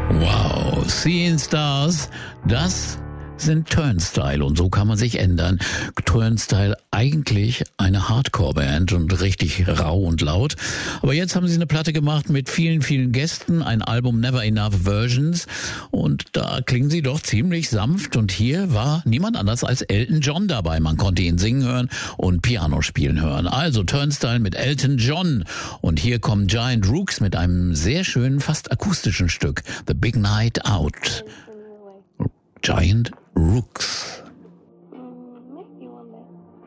Wow, Seeing Stars, das sind Turnstile und so kann man sich ändern. Turnstile eigentlich eine Hardcore-Band und richtig rau und laut. Aber jetzt haben sie eine Platte gemacht mit vielen, vielen Gästen, ein Album Never Enough Versions und da klingen sie doch ziemlich sanft und hier war niemand anders als Elton John dabei. Man konnte ihn singen hören und Piano spielen hören. Also Turnstile mit Elton John und hier kommen Giant Rooks mit einem sehr schönen, fast akustischen Stück, The Big Night Out. Giant Rooks.